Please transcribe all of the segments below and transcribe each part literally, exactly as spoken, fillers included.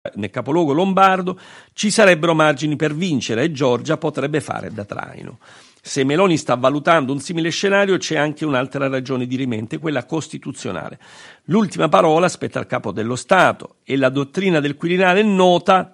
nel capoluogo lombardo, ci sarebbero margini per vincere e Giorgia potrebbe fare da traino. Se Meloni sta valutando un simile scenario, c'è anche un'altra ragione dirimente, quella costituzionale. L'ultima parola spetta al capo dello Stato e la dottrina del Quirinale è nota,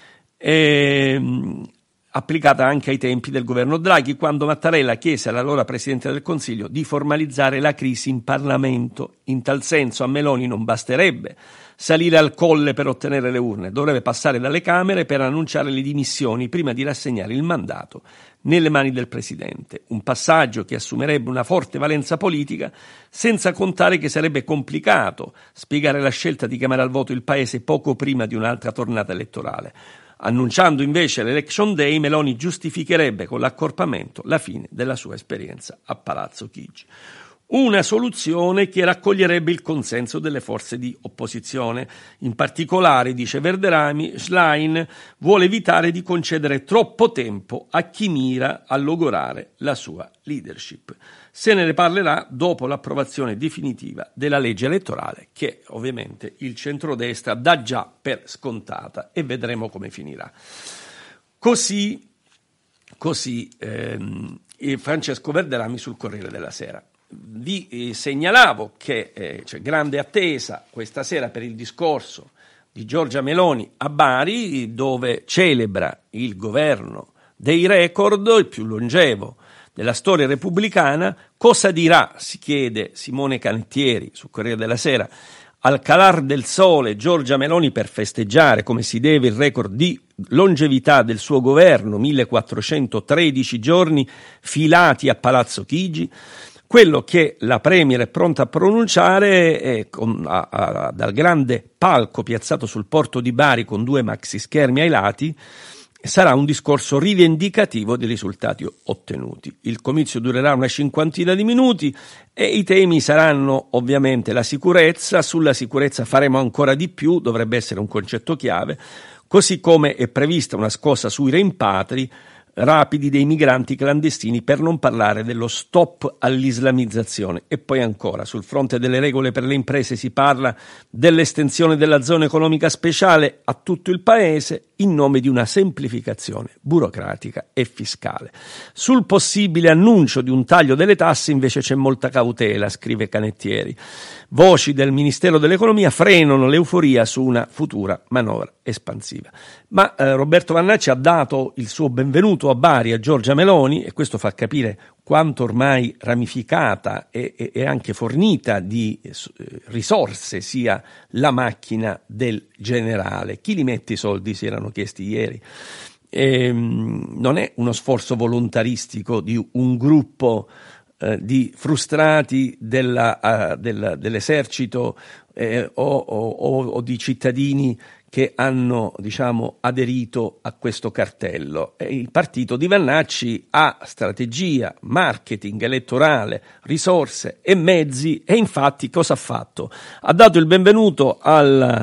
ehm, applicata anche ai tempi del governo Draghi, quando Mattarella chiese all'allora Presidente del Consiglio di formalizzare la crisi in Parlamento. In tal senso a Meloni non basterebbe salire al colle per ottenere le urne, dovrebbe passare dalle Camere per annunciare le dimissioni prima di rassegnare il mandato nelle mani del Presidente, un passaggio che assumerebbe una forte valenza politica, senza contare che sarebbe complicato spiegare la scelta di chiamare al voto il Paese poco prima di un'altra tornata elettorale. Annunciando invece l'Election Day, Meloni giustificherebbe con l'accorpamento la fine della sua esperienza a Palazzo Chigi. Una soluzione che raccoglierebbe il consenso delle forze di opposizione. In particolare, dice Verderami, Schlein vuole evitare di concedere troppo tempo a chi mira a logorare la sua leadership. Se ne parlerà dopo l'approvazione definitiva della legge elettorale, che ovviamente il centrodestra dà già per scontata, e vedremo come finirà. Così, così ehm, Francesco Verderami sul Corriere della Sera. Vi eh, segnalavo che eh, c'è grande attesa questa sera per il discorso di Giorgia Meloni a Bari, dove celebra il governo dei record, il più longevo della storia repubblicana. Cosa dirà, si chiede Simone Canettieri sul Corriere della Sera, al calar del sole Giorgia Meloni per festeggiare come si deve il record di longevità del suo governo, millequattrocentotredici giorni filati a Palazzo Chigi. Quello che la Premier è pronta a pronunciare è con, a, a, dal grande palco piazzato sul porto di Bari con due maxi schermi ai lati sarà un discorso rivendicativo dei risultati ottenuti. Il comizio durerà una cinquantina di minuti e i temi saranno ovviamente la sicurezza. Sulla sicurezza faremo ancora di più, dovrebbe essere un concetto chiave, così come è prevista una scossa sui rimpatri rapidi dei migranti clandestini, per non parlare dello stop all'islamizzazione. E poi ancora, sul fronte delle regole per le imprese si parla dell'estensione della zona economica speciale a tutto il paese in nome di una semplificazione burocratica e fiscale. Sul possibile annuncio di un taglio delle tasse invece c'è molta cautela, scrive Canettieri. Voci del Ministero dell'Economia frenano l'euforia su una futura manovra espansiva. Ma eh, Roberto Vannacci ha dato il suo benvenuto a Bari a Giorgia Meloni, e questo fa capire quanto ormai ramificata e, e, e anche fornita di eh, risorse sia la macchina del generale. Chi li mette i soldi, si erano chiesti ieri. E, non è uno sforzo volontaristico di un gruppo eh, di frustrati della, uh, del, dell'esercito eh, o, o, o di cittadini che hanno, diciamo, aderito a questo cartello. E il partito di Vannacci ha strategia, marketing elettorale, risorse e mezzi, e infatti cosa ha fatto? Ha dato il benvenuto al,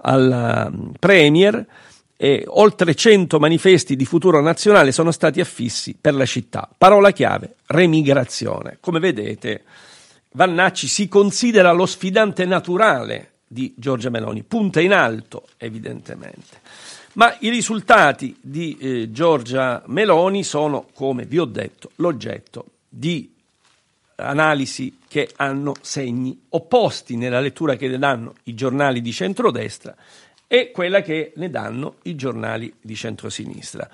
al Premier, e oltre cento manifesti di Futuro Nazionale sono stati affissi per la città. Parola chiave: remigrazione. Come vedete, Vannacci si considera lo sfidante naturale di Giorgia Meloni, punta in alto evidentemente. Ma i risultati di eh, Giorgia Meloni sono, come vi ho detto, l'oggetto di analisi che hanno segni opposti nella lettura che ne danno i giornali di centrodestra e quella che ne danno i giornali di centrosinistra.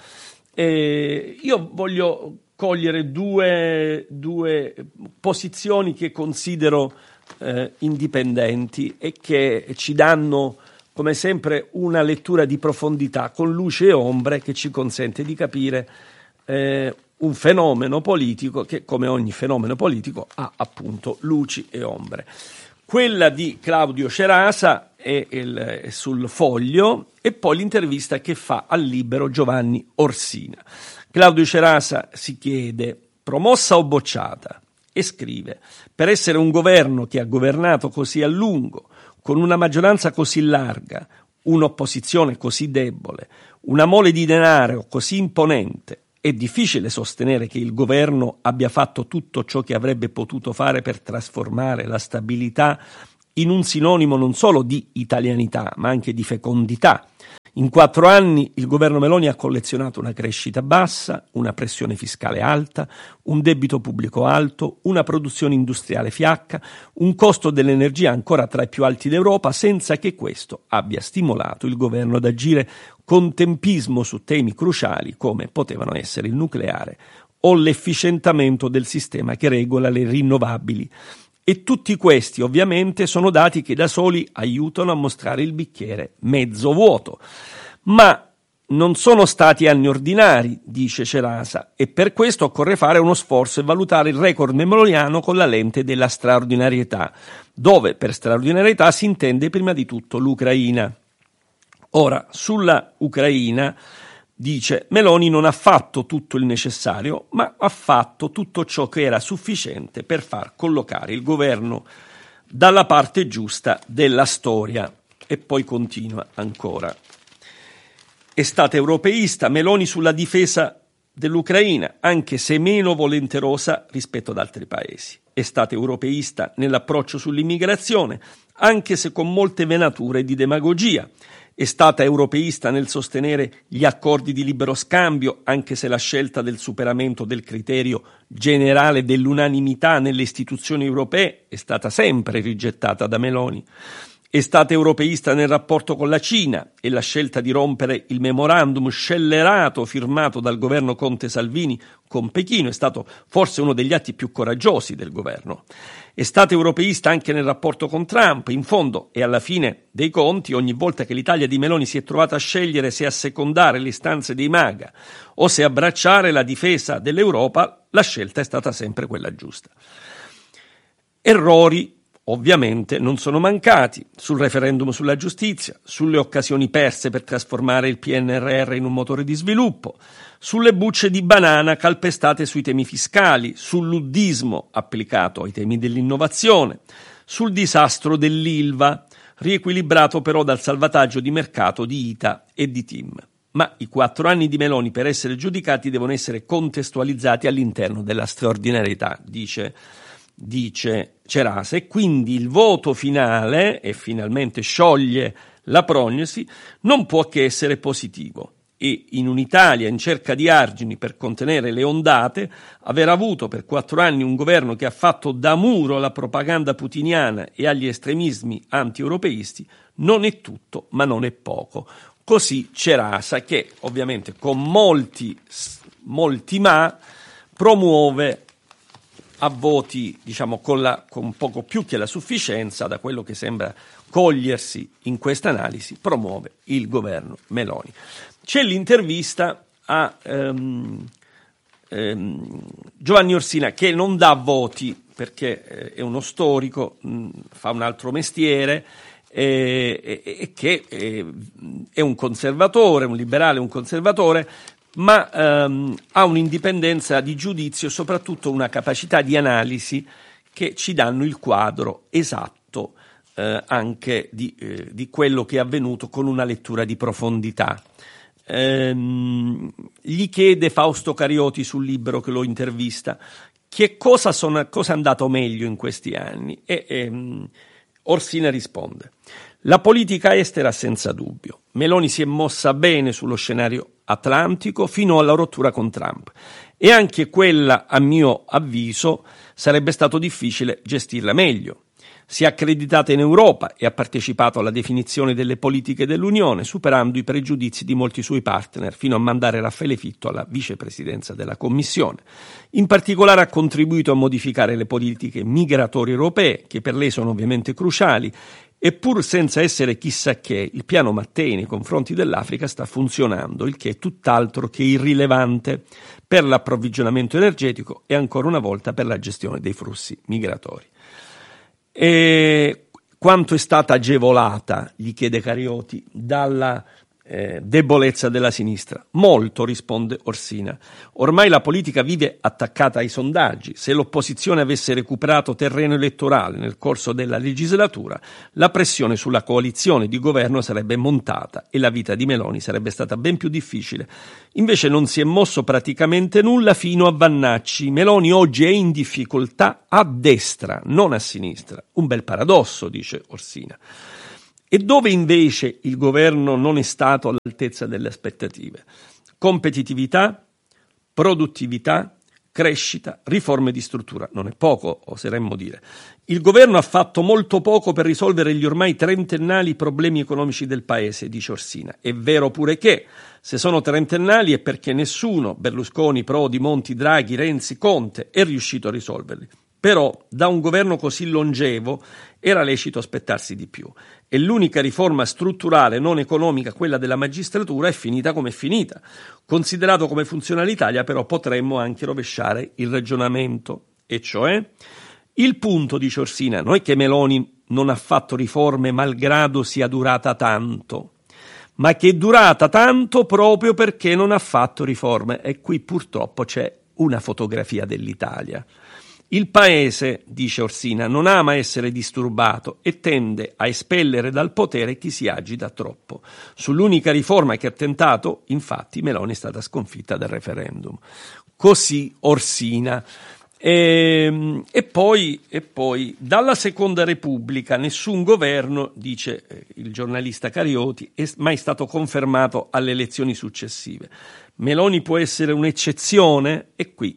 Eh, io voglio cogliere due, due posizioni che considero Eh, indipendenti e che ci danno, come sempre, una lettura di profondità con luce e ombre che ci consente di capire eh, un fenomeno politico che, come ogni fenomeno politico, ha appunto luci e ombre. Quella di Claudio Cerasa è, il, è sul Foglio, e poi l'intervista che fa al Libero Giovanni Orsina. Claudio Cerasa si chiede: promossa o bocciata? E scrive: per essere un governo che ha governato così a lungo, con una maggioranza così larga, un'opposizione così debole, una mole di denaro così imponente, è difficile sostenere che il governo abbia fatto tutto ciò che avrebbe potuto fare per trasformare la stabilità in un sinonimo non solo di italianità, ma anche di fecondità, In quattro anni il governo Meloni ha collezionato una crescita bassa, una pressione fiscale alta, un debito pubblico alto, una produzione industriale fiacca, un costo dell'energia ancora tra i più alti d'Europa, senza che questo abbia stimolato il governo ad agire con tempismo su temi cruciali come potevano essere il nucleare o l'efficientamento del sistema che regola le rinnovabili. E tutti questi ovviamente sono dati che da soli aiutano a mostrare il bicchiere mezzo vuoto. Ma non sono stati anni ordinari, dice Cerasa, e per questo occorre fare uno sforzo e valutare il record meloniano con la lente della straordinarietà, dove per straordinarietà si intende prima di tutto l'Ucraina. Ora, sulla Ucraina dice Meloni non ha fatto tutto il necessario, ma ha fatto tutto ciò che era sufficiente per far collocare il governo dalla parte giusta della storia. E poi continua ancora. È stata europeista Meloni sulla difesa dell'Ucraina, anche se meno volenterosa rispetto ad altri paesi. È stata europeista nell'approccio sull'immigrazione, anche se con molte venature di demagogia. È stata europeista nel sostenere gli accordi di libero scambio, anche se la scelta del superamento del criterio generale dell'unanimità nelle istituzioni europee è stata sempre rigettata da Meloni. È stata europeista nel rapporto con la Cina e la scelta di rompere il memorandum scellerato firmato dal governo Conte-Salvini con Pechino è stato forse uno degli atti più coraggiosi del governo. È stata europeista anche nel rapporto con Trump. In fondo e alla fine dei conti, ogni volta che l'Italia di Meloni si è trovata a scegliere se assecondare le istanze dei MAGA o se abbracciare la difesa dell'Europa, la scelta è stata sempre quella giusta. Errori ovviamente non sono mancati sul referendum sulla giustizia, sulle occasioni perse per trasformare il P N R R in un motore di sviluppo, sulle bucce di banana calpestate sui temi fiscali, sul luddismo applicato ai temi dell'innovazione, sul disastro dell'Ilva, riequilibrato però dal salvataggio di mercato di I T A e di TIM. Ma i quattro anni di Meloni per essere giudicati devono essere contestualizzati all'interno della straordinarietà, dice dice Cerasa, e quindi il voto finale, e finalmente scioglie la prognosi, non può che essere positivo. E in un'Italia in cerca di argini per contenere le ondate, aver avuto per quattro anni un governo che ha fatto da muro alla propaganda putiniana e agli estremismi anti-europeisti non è tutto, ma non è poco. Così Cerasa, che ovviamente con molti, molti ma promuove a voti, diciamo, con, la, con poco più che la sufficienza, da quello che sembra cogliersi in questa analisi, promuove il governo Meloni. C'è l'intervista a um, um, Giovanni Orsina, che non dà voti perché eh, è uno storico, mh, fa un altro mestiere e, e, e che eh, è un conservatore, un liberale, un conservatore, ma ehm, ha un'indipendenza di giudizio e soprattutto una capacità di analisi che ci danno il quadro esatto eh, anche di, eh, di quello che è avvenuto con una lettura di profondità. Ehm, gli chiede Fausto Carioti sul Libero che lo intervista che cosa, sono, cosa è andato meglio in questi anni e ehm, Orsina risponde: la politica estera senza dubbio. Meloni si è mossa bene sullo scenario atlantico fino alla rottura con Trump e anche quella, a mio avviso, sarebbe stato difficile gestirla meglio. Si è accreditata in Europa e ha partecipato alla definizione delle politiche dell'Unione, superando i pregiudizi di molti suoi partner, fino a mandare Raffaele Fitto alla vicepresidenza della Commissione. In particolare ha contribuito a modificare le politiche migratorie europee, che per lei sono ovviamente cruciali, e pur senza essere chissà che, il piano Mattei nei confronti dell'Africa sta funzionando, il che è tutt'altro che irrilevante per l'approvvigionamento energetico e ancora una volta per la gestione dei flussi migratori. E quanto è stata agevolata, gli chiede Carioti, dalla eh, debolezza della sinistra? Molto, risponde Orsina. Ormai la politica vive attaccata ai sondaggi. Se l'opposizione avesse recuperato terreno elettorale nel corso della legislatura, la pressione sulla coalizione di governo sarebbe montata e la vita di Meloni sarebbe stata ben più difficile. Invece non si è mosso praticamente nulla fino a Vannacci. Meloni oggi è in difficoltà a destra, non a sinistra. Un bel paradosso, dice Orsina. E dove invece il governo non è stato all'altezza delle aspettative? Competitività, produttività, crescita, riforme di struttura. Non è poco, oseremmo dire. Il governo ha fatto molto poco per risolvere gli ormai trentennali problemi economici del paese, dice Orsina. È vero pure che, se sono trentennali, è perché nessuno, Berlusconi, Prodi, Monti, Draghi, Renzi, Conte, è riuscito a risolverli. Però, da un governo così longevo, era lecito aspettarsi di più. E l'unica riforma strutturale non economica, quella della magistratura, è finita come è finita. Considerato come funziona l'Italia, però, potremmo anche rovesciare il ragionamento. E cioè, il punto, dice Orsina, non è che Meloni non ha fatto riforme malgrado sia durata tanto, ma che è durata tanto proprio perché non ha fatto riforme. E qui purtroppo c'è una fotografia dell'Italia. Il paese, dice Orsina, non ama essere disturbato e tende a espellere dal potere chi si agita troppo. Sull'unica riforma che ha tentato, infatti, Meloni è stata sconfitta dal referendum. Così Orsina. E, e, poi, e poi, dalla Seconda Repubblica, nessun governo, dice il giornalista Carioti, è mai stato confermato alle elezioni successive. Meloni può essere un'eccezione? E qui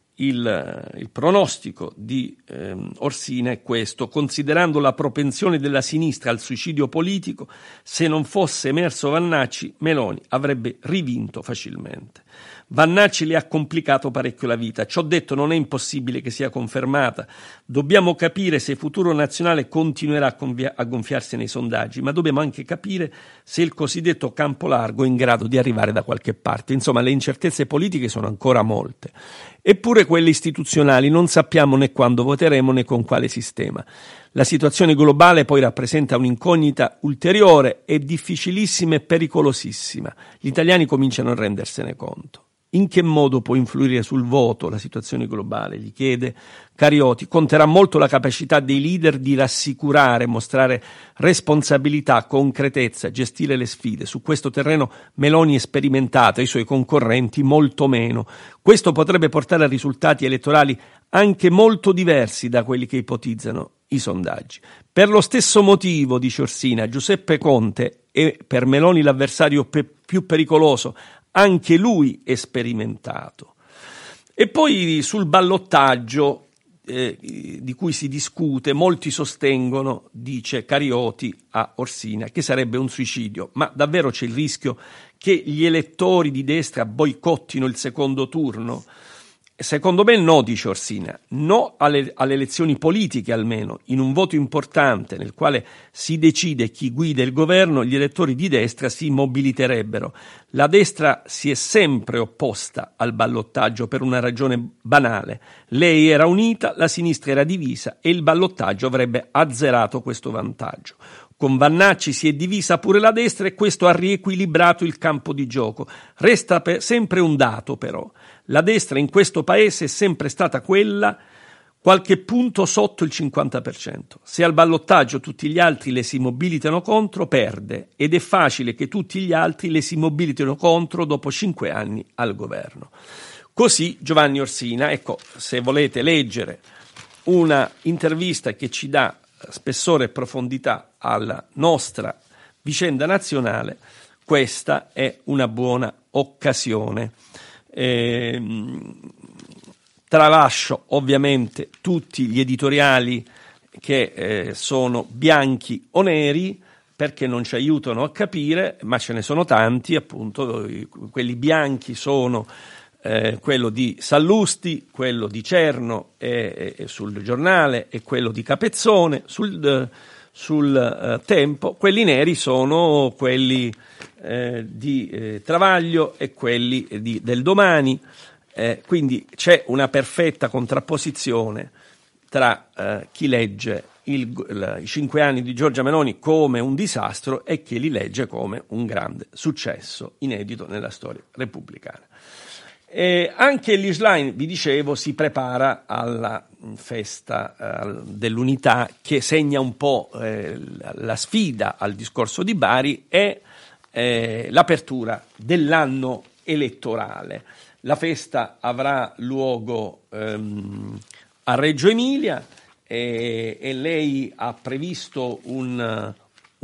Il, il pronostico di ehm, Orsina è questo: considerando la propensione della sinistra al suicidio politico, se non fosse emerso Vannacci, Meloni avrebbe rivinto facilmente. Vannacci le ha complicato parecchio la vita. Ciò detto, non è impossibile che sia confermata. Dobbiamo capire se Futuro Nazionale continuerà a, convia- a gonfiarsi nei sondaggi, ma dobbiamo anche capire se il cosiddetto campo largo è in grado di arrivare da qualche parte. Insomma, le incertezze politiche sono ancora molte. Eppure quelle istituzionali non sappiamo né quando voteremo né con quale sistema. La situazione globale poi rappresenta un'incognita ulteriore e difficilissima e pericolosissima. Gli italiani cominciano a rendersene conto. In che modo può influire sul voto la situazione globale? Gli chiede Carioti. Conterà molto la capacità dei leader di rassicurare, mostrare responsabilità, concretezza, gestire le sfide. Su questo terreno Meloni è sperimentata, i suoi concorrenti molto meno. Questo potrebbe portare a risultati elettorali anche molto diversi da quelli che ipotizzano i sondaggi. Per lo stesso motivo, dice Orsina, Giuseppe Conte è per Meloni l'avversario pe- più pericoloso. Anche lui è sperimentato. E poi sul ballottaggio eh, di cui si discute, molti sostengono, dice Carioti a Orsina, che sarebbe un suicidio, ma davvero c'è il rischio che gli elettori di destra boicottino il secondo turno? Secondo me no, dice Orsina, no alle, alle elezioni politiche almeno. In un voto importante nel quale si decide chi guida il governo, gli elettori di destra si mobiliterebbero. La destra si è sempre opposta al ballottaggio per una ragione banale. Lei era unita, la sinistra era divisa e il ballottaggio avrebbe azzerato questo vantaggio. Con Vannacci si è divisa pure la destra e questo ha riequilibrato il campo di gioco. Resta per, sempre un dato però. La destra in questo paese è sempre stata quella qualche punto sotto il cinquanta per cento. Se al ballottaggio tutti gli altri le si mobilitano contro, perde ed è facile che tutti gli altri le si mobilitino contro dopo cinque anni al governo. Così Giovanni Orsina. Ecco, se volete leggere una intervista che ci dà spessore e profondità alla nostra vicenda nazionale, questa è una buona occasione. Eh, tralascio ovviamente tutti gli editoriali che eh, sono bianchi o neri perché non ci aiutano a capire, ma ce ne sono tanti, appunto. Quelli bianchi sono eh, quello di Sallusti, quello di Cerno e, e sul Giornale e quello di Capezzone sul, sul uh, Tempo. Quelli neri sono quelli Eh, di eh, Travaglio e quelli di, del Domani, eh, quindi c'è una perfetta contrapposizione tra eh, chi legge il, il, i cinque anni di Giorgia Meloni come un disastro e chi li legge come un grande successo inedito nella storia repubblicana. E anche l'Islam, vi dicevo, si prepara alla festa eh, dell'unità che segna un po' eh, la sfida al discorso di Bari e Eh, l'apertura dell'anno elettorale. La festa avrà luogo ehm, a Reggio Emilia e, e lei ha previsto un,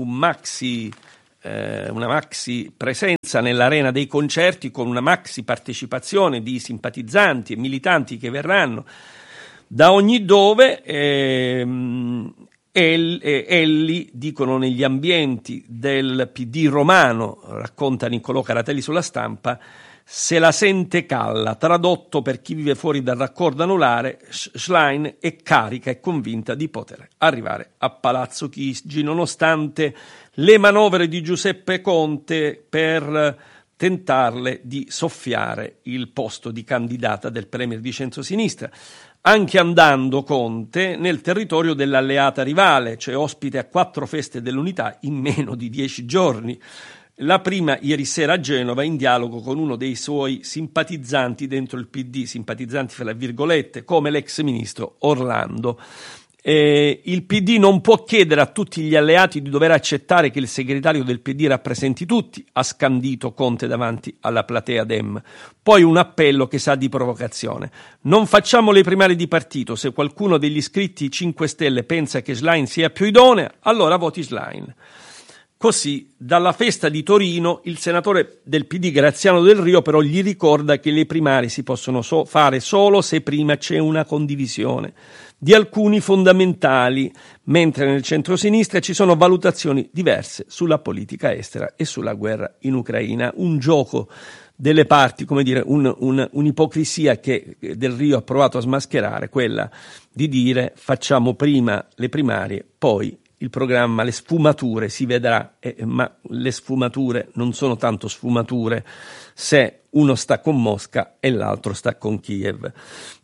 un maxi, eh, una maxi presenza nell'arena dei concerti con una maxi partecipazione di simpatizzanti e militanti che verranno da ogni dove. Ehm, Elli, dicono negli ambienti del P D romano, racconta Niccolò Caratelli sulla Stampa, se la sente calla. Tradotto per chi vive fuori dal raccordo anulare, Schlein è carica e convinta di poter arrivare a Palazzo Chigi, nonostante le manovre di Giuseppe Conte per tentarle di soffiare il posto di candidata del premier di centrosinistra. Anche andando Conte nel territorio dell'alleata rivale, cioè ospite a quattro feste dell'unità in meno di dieci giorni. La prima ieri sera a Genova, in dialogo con uno dei suoi simpatizzanti dentro il P D, simpatizzanti fra virgolette, come l'ex ministro Orlando. Eh, il P D non può chiedere a tutti gli alleati di dover accettare che il segretario del P D rappresenti tutti, ha scandito Conte davanti alla platea Dem. Poi un appello che sa di provocazione: non facciamo le primarie di partito, se qualcuno degli iscritti cinque Stelle pensa che Schlein sia più idonea, allora voti Schlein. Così, dalla festa di Torino, il senatore del P D Graziano Del Rio però gli ricorda che le primarie si possono so- fare solo se prima c'è una condivisione di alcuni fondamentali, mentre nel centrosinistra ci sono valutazioni diverse sulla politica estera e sulla guerra in Ucraina. Un gioco delle parti, come dire, un, un, un'ipocrisia che Del Rio ha provato a smascherare, quella di dire facciamo prima le primarie, poi il programma, le sfumature si vedrà, eh, ma le sfumature non sono tanto sfumature se uno sta con Mosca e l'altro sta con Kiev.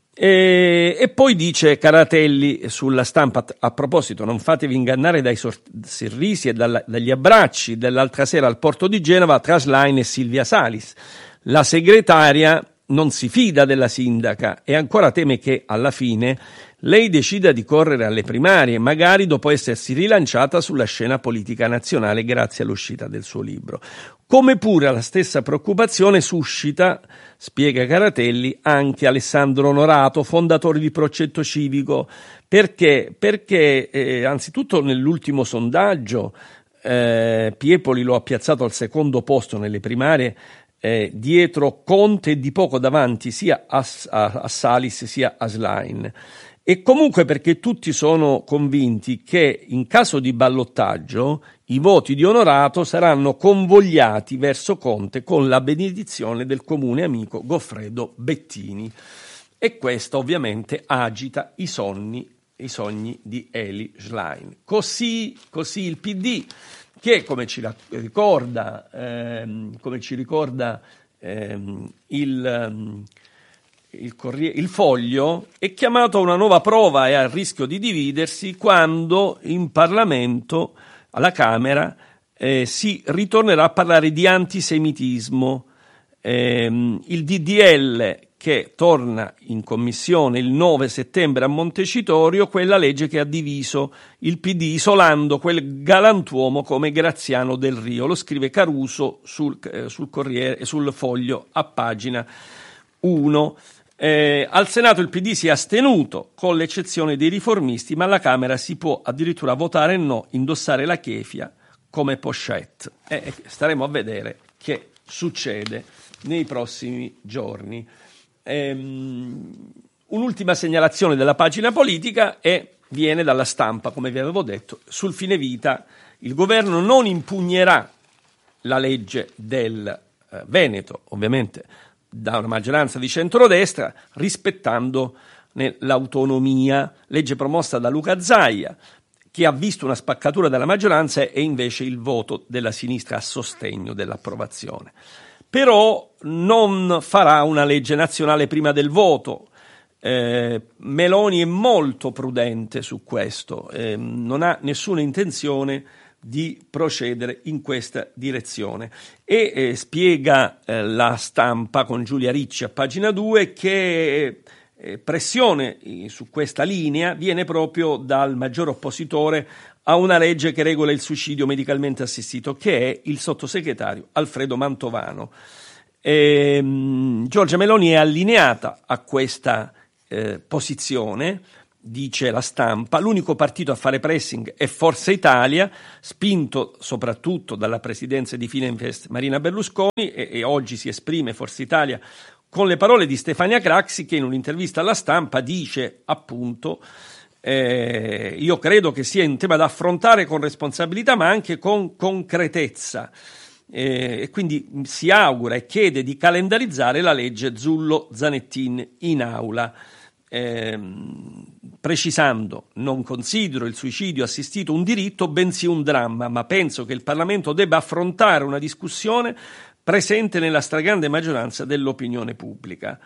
E, e poi dice Caratelli sulla Stampa, a proposito, non fatevi ingannare dai sor- sorrisi e dalla, dagli abbracci dell'altra sera al porto di Genova tra Schlein e Silvia Salis. La segretaria non si fida della sindaca e ancora teme che alla fine lei decida di correre alle primarie, magari dopo essersi rilanciata sulla scena politica nazionale grazie all'uscita del suo libro. Come pure la stessa preoccupazione suscita, spiega Caratelli, anche Alessandro Onorato, fondatore di Progetto Civico. Perché? Perché eh, anzitutto nell'ultimo sondaggio eh, Piepoli lo ha piazzato al secondo posto nelle primarie, eh, dietro Conte e di poco davanti sia a, a, a Salis sia a Schlein. E comunque perché tutti sono convinti che in caso di ballottaggio i voti di Onorato saranno convogliati verso Conte con la benedizione del comune amico Goffredo Bettini. E questo ovviamente agita i sogni, i sogni di Eli Schlein. Così, così il P D, che come ci ricorda, ehm, come ci ricorda ehm, il... Ehm, Il, Corriere, il Foglio, è chiamato a una nuova prova e a rischio di dividersi quando in Parlamento, alla Camera, eh, si ritornerà a parlare di antisemitismo. Eh, il D D L che torna in commissione il nove settembre a Montecitorio, quella legge che ha diviso il P D isolando quel galantuomo come Graziano Del Rio. Lo scrive Caruso sul, eh, sul Corriere, sul Foglio a pagina uno. Eh, al Senato il P D si è astenuto con l'eccezione dei riformisti, ma alla Camera si può addirittura votare no, indossare la kefia come pochette. Eh, staremo a vedere che succede nei prossimi giorni. Ehm, un'ultima segnalazione della pagina politica e viene dalla Stampa, come vi avevo detto. Sul fine vita il governo non impugnerà la legge del eh, Veneto, ovviamente da una maggioranza di centrodestra, rispettando l'autonomia, legge promossa da Luca Zaia, che ha visto una spaccatura della maggioranza e invece il voto della sinistra a sostegno dell'approvazione. Però non farà una legge nazionale prima del voto. Eh, Meloni è molto prudente su questo, eh, non ha nessuna intenzione di procedere in questa direzione e eh, spiega eh, la Stampa con Giulia Ricci a pagina due che eh, pressione eh, su questa linea viene proprio dal maggior oppositore a una legge che regola il suicidio medicalmente assistito, che è il sottosegretario Alfredo Mantovano. E, mh, Giorgia Meloni è allineata a questa eh, posizione, dice La Stampa, l'unico partito a fare pressing è Forza Italia, spinto soprattutto dalla presidenza di Fininvest Marina Berlusconi, e, e oggi si esprime Forza Italia con le parole di Stefania Craxi, che in un'intervista alla Stampa dice appunto eh, io credo che sia un tema da affrontare con responsabilità ma anche con concretezza, eh, e quindi si augura e chiede di calendarizzare la legge Zullo-Zanettin in aula. Eh, precisando, non considero il suicidio assistito un diritto bensì un dramma, ma penso che il Parlamento debba affrontare una discussione presente nella stragrande maggioranza dell'opinione pubblica,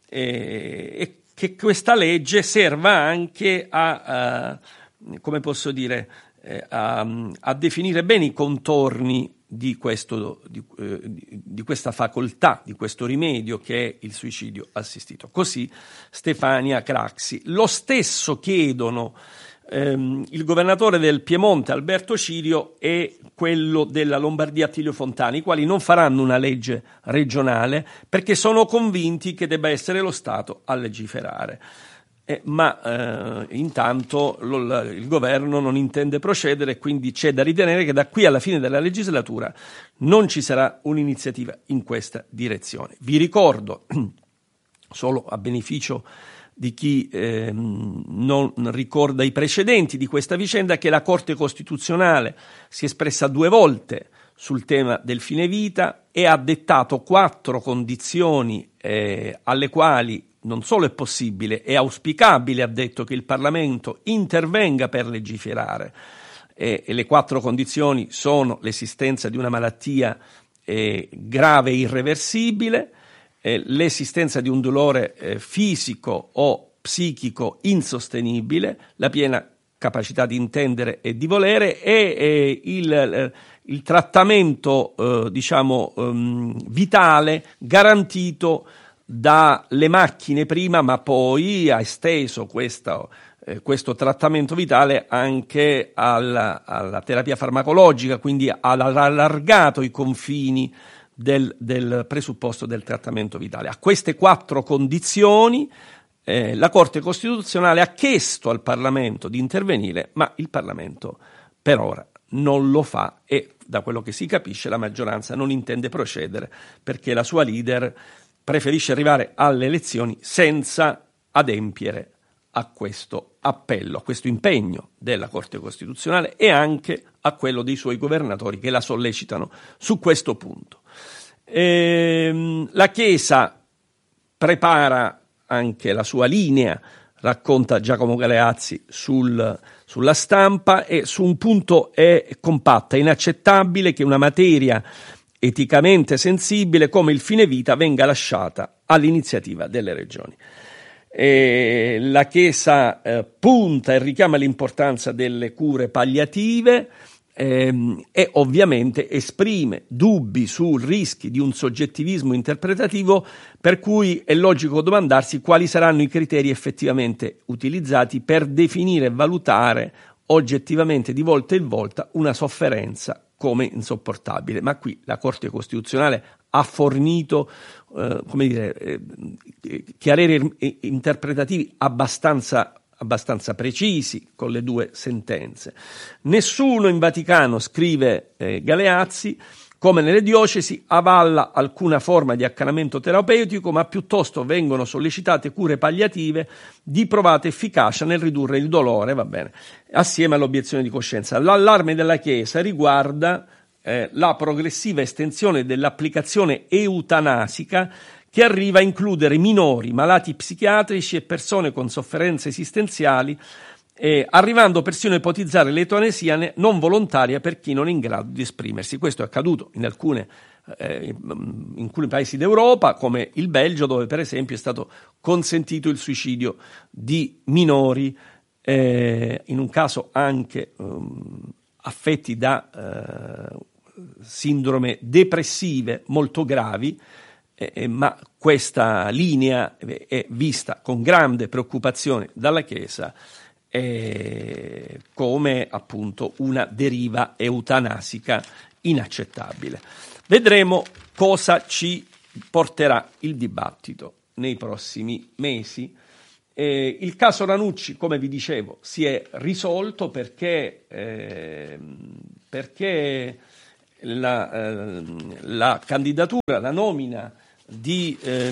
eh, e che questa legge serva anche a, a come posso dire, eh, a, a definire bene i contorni di, questo, di, eh, di questa facoltà, di questo rimedio che è il suicidio assistito. Così Stefania Craxi. Lo stesso chiedono ehm, il governatore del Piemonte Alberto Cirio e quello della Lombardia Attilio Fontana, i quali non faranno una legge regionale perché sono convinti che debba essere lo Stato a legiferare. Eh, ma eh, intanto lo, il governo non intende procedere, quindi c'è da ritenere che da qui alla fine della legislatura non ci sarà un'iniziativa in questa direzione. Vi ricordo, solo a beneficio di chi eh, non ricorda i precedenti di questa vicenda, che la Corte Costituzionale si è espressa due volte sul tema del fine vita e ha dettato quattro condizioni eh, alle quali non solo è possibile, è auspicabile, ha detto, che il Parlamento intervenga per legiferare. E, e le quattro condizioni sono l'esistenza di una malattia eh, grave e irreversibile, eh, l'esistenza di un dolore eh, fisico o psichico insostenibile, la piena capacità di intendere e di volere e eh, il, il trattamento eh, diciamo um, vitale garantito dalle macchine prima, ma poi ha esteso questo, eh, questo trattamento vitale anche alla, alla terapia farmacologica, quindi ha allargato i confini del, del presupposto del trattamento vitale. A queste quattro condizioni eh, la Corte Costituzionale ha chiesto al Parlamento di intervenire, ma il Parlamento per ora non lo fa e, da quello che si capisce, la maggioranza non intende procedere perché la sua leader preferisce arrivare alle elezioni senza adempiere a questo appello, a questo impegno della Corte Costituzionale e anche a quello dei suoi governatori che la sollecitano su questo punto. Ehm, la Chiesa prepara anche la sua linea, racconta Giacomo Galeazzi sul, sulla Stampa, e su un punto è compatta, è inaccettabile che una materia eticamente sensibile come il fine vita venga lasciata all'iniziativa delle regioni. E la Chiesa eh, punta e richiama l'importanza delle cure palliative ehm, e ovviamente esprime dubbi su rischi di un soggettivismo interpretativo, per cui è logico domandarsi quali saranno i criteri effettivamente utilizzati per definire e valutare oggettivamente di volta in volta una sofferenza come insopportabile. Ma qui la Corte Costituzionale ha fornito eh, come dire, eh, chiareri interpretativi abbastanza, abbastanza precisi con le due sentenze. Nessuno in Vaticano, scrive eh, Galeazzi, come nelle diocesi, avalla alcuna forma di accanimento terapeutico, ma piuttosto vengono sollecitate cure palliative di provata efficacia nel ridurre il dolore, va bene, assieme all'obiezione di coscienza. L'allarme della Chiesa riguarda eh, la progressiva estensione dell'applicazione eutanasica, che arriva a includere minori, malati psichiatrici e persone con sofferenze esistenziali, Eh, arrivando persino a ipotizzare l'eutanasia non volontaria per chi non è in grado di esprimersi. Questo è accaduto in, alcune, eh, in alcuni paesi d'Europa, come il Belgio, dove per esempio è stato consentito il suicidio di minori, eh, in un caso anche um, affetti da eh, sindrome depressive molto gravi, eh, ma questa linea è vista con grande preoccupazione dalla Chiesa Eh, come appunto una deriva eutanasica inaccettabile. Vedremo cosa ci porterà il dibattito nei prossimi mesi Eh, il caso Ranucci, come vi dicevo, si è risolto perché, eh, perché la, eh, la candidatura, la nomina di, eh,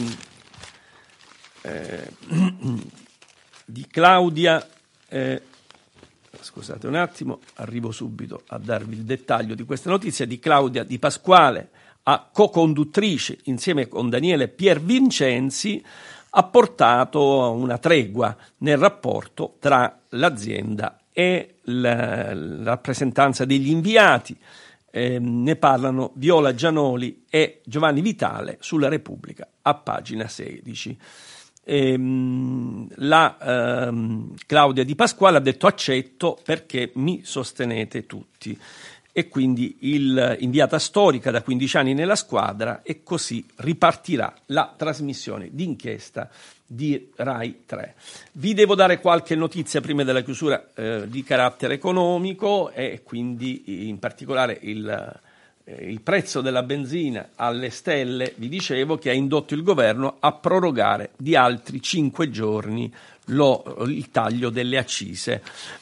eh, di Claudia, eh, scusate un attimo, arrivo subito a darvi il dettaglio di questa notizia, di Claudia Di Pasquale a co-conduttrice insieme con Daniele Piervincenzi, ha portato a una tregua nel rapporto tra l'azienda e la, la rappresentanza degli inviati. Eh, ne parlano Viola Gianoli e Giovanni Vitale sulla Repubblica a pagina sedici. Ehm, la ehm, Claudia Di Pasquale ha detto accetto perché mi sostenete tutti, e quindi il inviata storica da quindici anni nella squadra, e così ripartirà la trasmissione d'inchiesta di Rai tre. Vi devo dare qualche notizia prima della chiusura eh, di carattere economico, e quindi in particolare il, eh, il prezzo della benzina alle stelle, vi dicevo, che ha indotto il governo a prorogare di altri cinque giorni lo, il taglio delle accise,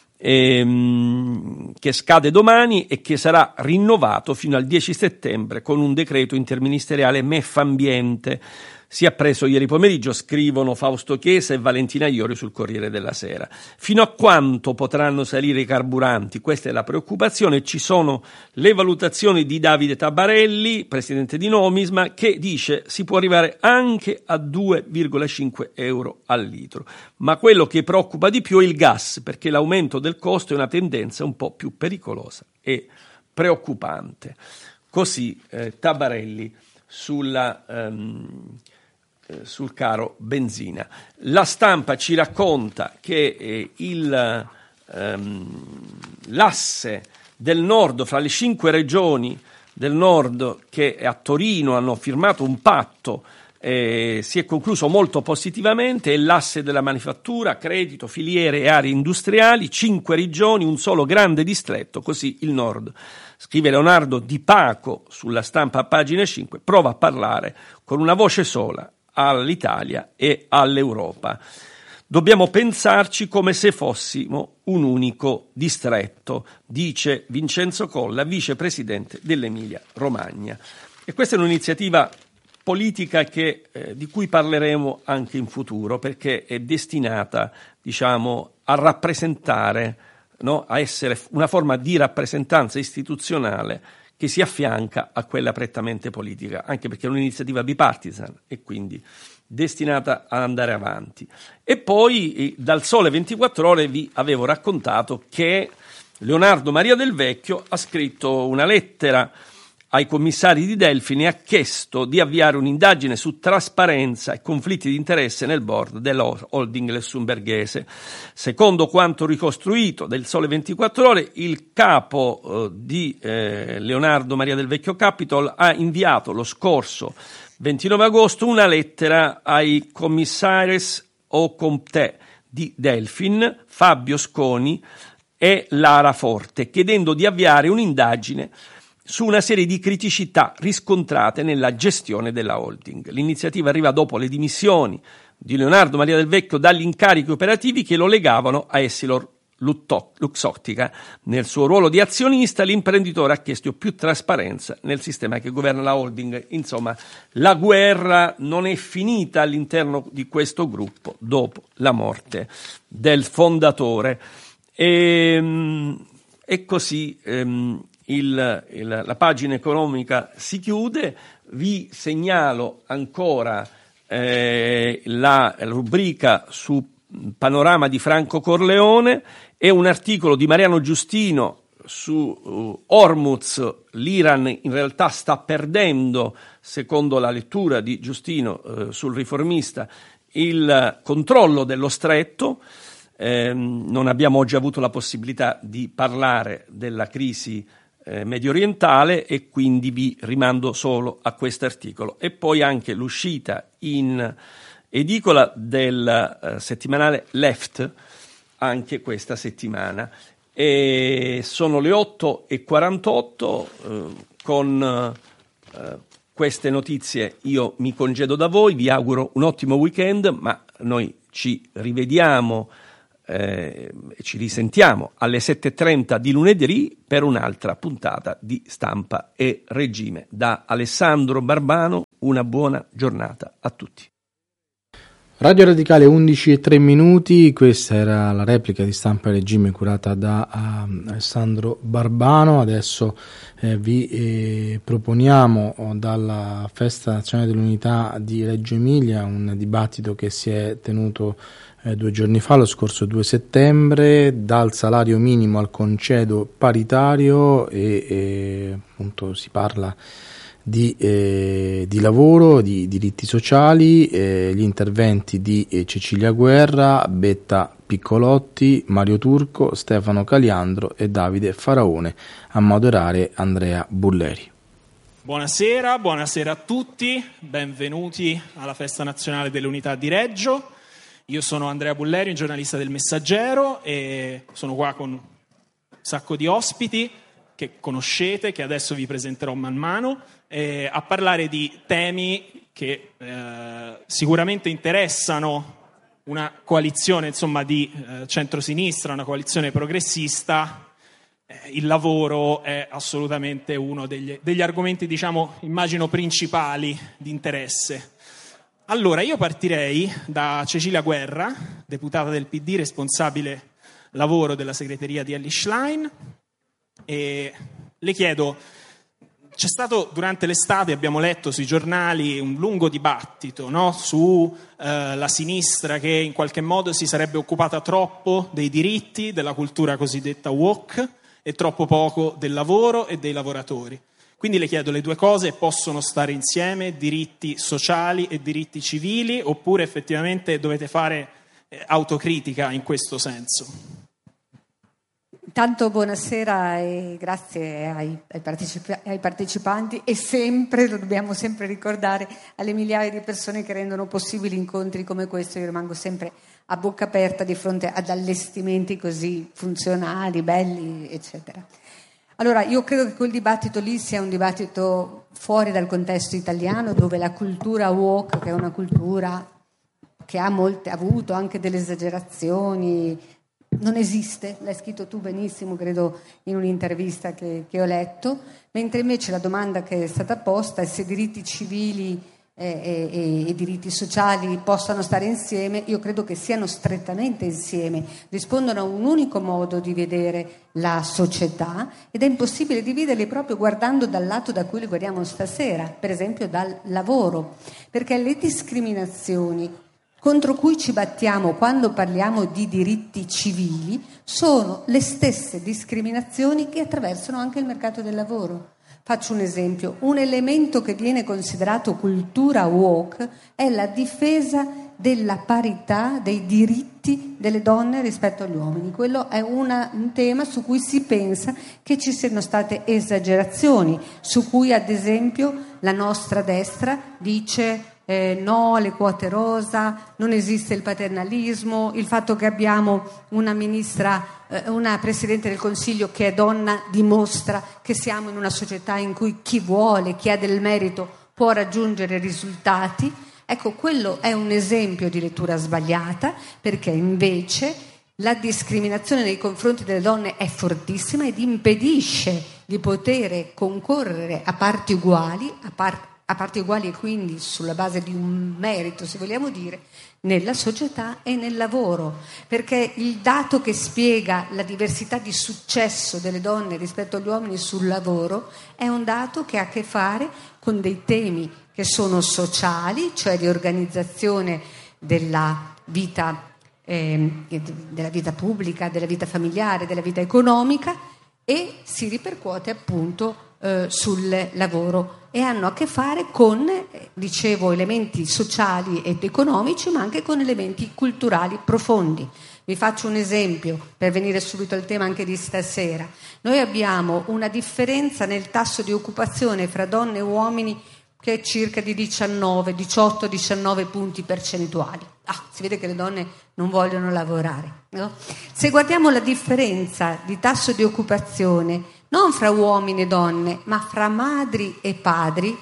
ehm, che scade domani e che sarà rinnovato fino al dieci settembre con un decreto interministeriale M E F Ambiente. Si è appreso ieri pomeriggio, scrivono Fausto Chiesa e Valentina Iori sul Corriere della Sera. Fino a quanto potranno salire i carburanti? Questa è la preoccupazione. Ci sono le valutazioni di Davide Tabarelli, presidente di Nomisma, che dice si può arrivare anche a due virgola cinque euro al litro. Ma quello che preoccupa di più è il gas, perché l'aumento del costo è una tendenza un po' più pericolosa e preoccupante. Così eh, Tabarelli sulla... Um, sul caro benzina. La Stampa ci racconta che eh, il, ehm, l'asse del nord, fra le cinque regioni del nord che a Torino hanno firmato un patto, eh, si è concluso molto positivamente. È l'asse della manifattura, credito, filiere e aree industriali, cinque regioni, un solo grande distretto, così il nord. Scrive Leonardo Di Paco sulla Stampa a pagina cinque, prova a parlare con una voce sola all'Italia e all'Europa. Dobbiamo pensarci come se fossimo un unico distretto, dice Vincenzo Colla, vicepresidente dell'Emilia Romagna. E questa è un'iniziativa politica che, eh, di cui parleremo anche in futuro, perché è destinata, diciamo, a rappresentare, no, a essere una forma di rappresentanza istituzionale che si affianca a quella prettamente politica, anche perché è un'iniziativa bipartisan e quindi destinata ad andare avanti. E poi dal Sole ventiquattro Ore vi avevo raccontato che Leonardo Maria Del Vecchio ha scritto una lettera ai commissari di Delfin e ha chiesto di avviare un'indagine su trasparenza e conflitti di interesse nel board della holding lussemburghese. Secondo quanto ricostruito del Sole ventiquattro Ore, il capo eh, di eh, Leonardo Maria Del Vecchio Capital ha inviato lo scorso ventinove agosto una lettera ai commissaires au compte di Delfin, Fabio Sconi e Lara Forte, chiedendo di avviare un'indagine su una serie di criticità riscontrate nella gestione della holding. L'iniziativa arriva dopo le dimissioni di Leonardo Maria Del Vecchio dagli incarichi operativi che lo legavano a Essilor Luxottica. Nel suo ruolo di azionista, l'imprenditore ha chiesto più trasparenza nel sistema che governa la holding. Insomma, la guerra non è finita all'interno di questo gruppo dopo la morte del fondatore. E, e così ehm, il, il, la pagina economica si chiude. Vi segnalo ancora eh, la rubrica su Panorama di Franco Corleone e un articolo di Mariano Giustino su uh, Hormuz. L'Iran in realtà sta perdendo, secondo la lettura di Giustino uh, sul Riformista, il controllo dello stretto. Eh, non abbiamo oggi avuto la possibilità di parlare della crisi eh, medio orientale e quindi vi rimando solo a questo articolo. E poi anche l'uscita in edicola del uh, settimanale Left, anche questa settimana. E sono le otto e quarantotto, uh, con uh, queste notizie io mi congedo da voi, vi auguro un ottimo weekend, ma noi ci rivediamo e eh, ci risentiamo alle sette e trenta di lunedì per un'altra puntata di Stampa e Regime. Da Alessandro Barbano, una buona giornata a tutti. Radio Radicale undici e tre minuti, questa era la replica di Stampa e Regime curata da uh, Alessandro Barbano. Adesso eh, vi eh, proponiamo oh, dalla Festa Nazionale dell'Unità di Reggio Emilia un dibattito che si è tenuto eh, due giorni fa, lo scorso due settembre, dal salario minimo al concedo paritario e, e appunto si parla Di, eh, di lavoro, di diritti sociali, eh, gli interventi di eh, Cecilia Guerra, Betta Piccolotti, Mario Turco, Stefano Caliandro e Davide Faraone, a moderare Andrea Bulleri. Buonasera, buonasera a tutti, benvenuti alla Festa Nazionale dell'Unità di Reggio. Io sono Andrea Bulleri, giornalista del Messaggero, e sono qua con un sacco di ospiti che conoscete, che adesso vi presenterò man mano, eh, a parlare di temi che eh, sicuramente interessano una coalizione, insomma, di eh, centrosinistra, una coalizione progressista. Eh, il lavoro è assolutamente uno degli, degli argomenti, diciamo, immagino principali di interesse. Allora, io partirei da Cecilia Guerra, deputata del P D, responsabile lavoro della segreteria di Elly Schlein. E le chiedo, c'è stato durante l'estate, abbiamo letto sui giornali, un lungo dibattito, no? su eh, la sinistra che in qualche modo si sarebbe occupata troppo dei diritti, della cultura cosiddetta woke, e troppo poco del lavoro e dei lavoratori. Quindi le chiedo, le due cose possono stare insieme, diritti sociali e diritti civili, oppure effettivamente dovete fare eh, autocritica in questo senso? Intanto buonasera e grazie ai, ai, partecipa- ai partecipanti, e sempre, lo dobbiamo sempre ricordare, alle migliaia di persone che rendono possibili incontri come questo. Io rimango sempre a bocca aperta di fronte ad allestimenti così funzionali, belli, eccetera. Allora, io credo che quel dibattito lì sia un dibattito fuori dal contesto italiano, dove la cultura woke, che è una cultura che ha molte, ha avuto anche delle esagerazioni, non esiste, l'hai scritto tu benissimo, credo, in un'intervista che, che ho letto, mentre invece la domanda che è stata posta è se diritti civili e, e, e diritti sociali possano stare insieme. Io credo che siano strettamente insieme, rispondono a un unico modo di vedere la società, ed è impossibile dividerli proprio guardando dal lato da cui li guardiamo stasera, per esempio dal lavoro, perché le discriminazioni contro cui ci battiamo quando parliamo di diritti civili sono le stesse discriminazioni che attraversano anche il mercato del lavoro. Faccio un esempio: un elemento che viene considerato cultura woke è la difesa della parità dei diritti delle donne rispetto agli uomini. Quello è una, un tema su cui si pensa che ci siano state esagerazioni, su cui ad esempio la nostra destra dice Eh, no alle quote rosa, non esiste il paternalismo, il fatto che abbiamo una ministra, eh, una Presidente del Consiglio che è donna dimostra che siamo in una società in cui chi vuole, chi ha del merito può raggiungere risultati. Ecco, quello è un esempio di lettura sbagliata, perché invece la discriminazione nei confronti delle donne è fortissima ed impedisce di poter concorrere a parti uguali, a parti a parti uguali e quindi sulla base di un merito, se vogliamo dire, nella società e nel lavoro, perché il dato che spiega la diversità di successo delle donne rispetto agli uomini sul lavoro è un dato che ha a che fare con dei temi che sono sociali, cioè di organizzazione della vita, eh, della vita pubblica, della vita familiare, della vita economica, e si ripercuote appunto eh, sul lavoro, e hanno a che fare con, eh, dicevo, elementi sociali ed economici, ma anche con elementi culturali profondi. Vi faccio un esempio per venire subito al tema anche di stasera. Noi abbiamo una differenza nel tasso di occupazione fra donne e uomini che è circa di diciannove, diciotto diciannove punti percentuali. Ah, si vede che le donne non vogliono lavorare, no? Se guardiamo la differenza di tasso di occupazione non fra uomini e donne, ma fra madri e padri,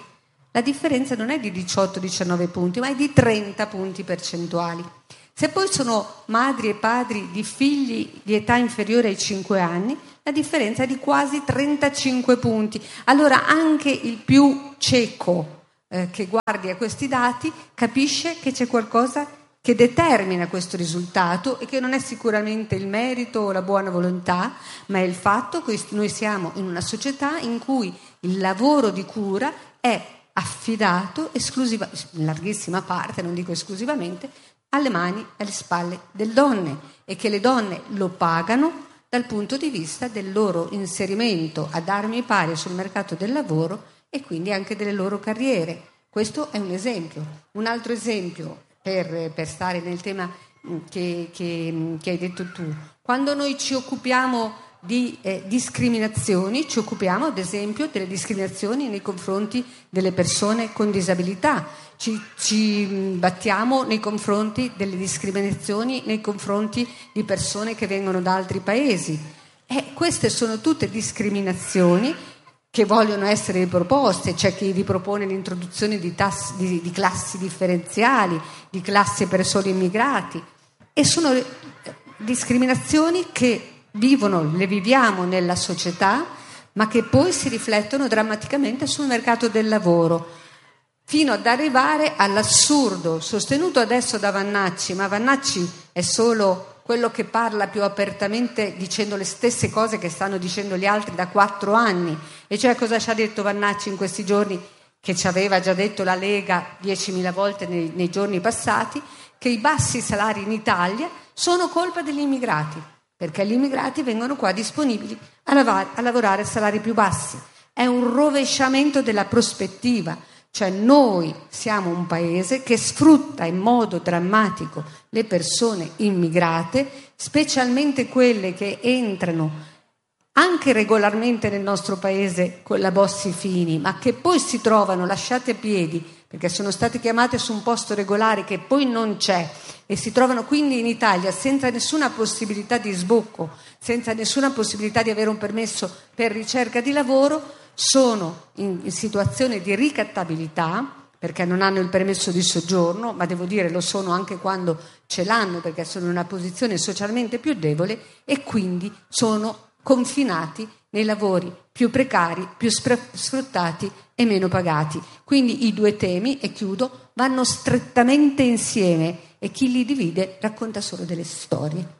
la differenza non è di diciotto diciannove punti, ma è di trenta punti percentuali. Se poi sono madri e padri di figli di età inferiore ai cinque anni, la differenza è di quasi trentacinque punti. Allora anche il più cieco eh, che guardi a questi dati capisce che c'è qualcosa che determina questo risultato e che non è sicuramente il merito o la buona volontà, ma è il fatto che noi siamo in una società in cui il lavoro di cura è affidato esclusiva, in larghissima parte, non dico esclusivamente, alle mani e alle spalle delle donne, e che le donne lo pagano dal punto di vista del loro inserimento ad armi pari sul mercato del lavoro e quindi anche delle loro carriere. Questo è un esempio. Un altro esempio, per, per stare nel tema che, che, che hai detto tu, quando noi ci occupiamo di eh, discriminazioni, ci occupiamo ad esempio delle discriminazioni nei confronti delle persone con disabilità, ci, ci battiamo nei confronti delle discriminazioni nei confronti di persone che vengono da altri paesi. E queste sono tutte discriminazioni che vogliono essere riproposte. C'è chi ripropone l'introduzione di, tassi, di, di classi differenziali, di classi per soli immigrati, e sono discriminazioni che vivono, le viviamo nella società, ma che poi si riflettono drammaticamente sul mercato del lavoro, fino ad arrivare all'assurdo sostenuto adesso da Vannacci, ma Vannacci è solo quello che parla più apertamente dicendo le stesse cose che stanno dicendo gli altri da quattro anni. E cioè, cosa ci ha detto Vannacci in questi giorni, che ci aveva già detto la Lega diecimila volte nei, nei giorni passati, che i bassi salari in Italia sono colpa degli immigrati, perché gli immigrati vengono qua disponibili a, lavar- a lavorare a salari più bassi. È un rovesciamento della prospettiva, cioè noi siamo un paese che sfrutta in modo drammatico le persone immigrate, specialmente quelle che entrano anche regolarmente nel nostro paese con la Bossi-Fini, ma che poi si trovano lasciate a piedi perché sono state chiamate su un posto regolare che poi non c'è, e si trovano quindi in Italia senza nessuna possibilità di sbocco, senza nessuna possibilità di avere un permesso per ricerca di lavoro, sono in, in situazione di ricattabilità perché non hanno il permesso di soggiorno, ma devo dire lo sono anche quando ce l'hanno perché sono in una posizione socialmente più debole, e quindi sono confinati nei lavori più precari, più sfruttati e meno pagati. Quindi i due temi, e chiudo, vanno strettamente insieme, e chi li divide racconta solo delle storie.